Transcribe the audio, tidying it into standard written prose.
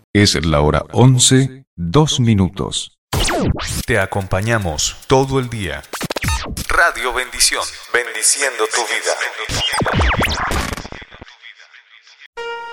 Es la hora 11, 2 minutos. Te acompañamos todo el día. Radio Bendición, bendiciendo tu vida.